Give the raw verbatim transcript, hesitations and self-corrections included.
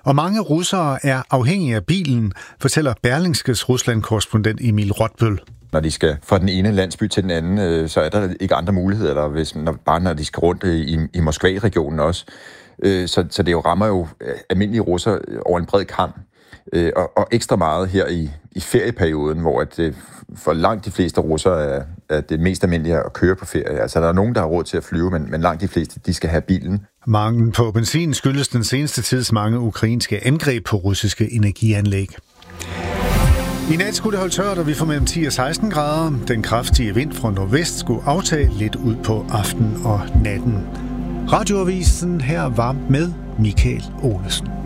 Og mange russere er afhængige af bilen, fortæller Berlingskes Rusland-korrespondent Emil Rotbøl. Når de skal fra den ene landsby til den anden, så er der ikke andre muligheder, der, hvis, når, bare når de skal rundt i, i Moskva-regionen også. Så, så det jo rammer jo almindelige russere over en bred kam. Og, og ekstra meget her i, i ferieperioden, hvor at, for langt de fleste russere er, er det mest almindelige at køre på ferie. Altså der er nogen, der har råd til at flyve, men, men langt de fleste, de skal have bilen. Manglen på benzin skyldes den seneste tids mange ukrainske angreb på russiske energianlæg. I nat skulle det holde tørt, og vi får mellem ti og seksten grader. Den kraftige vind fra nordvest skulle aftage lidt ud på aften og natten. Radioavisen her var med Michael Olesen.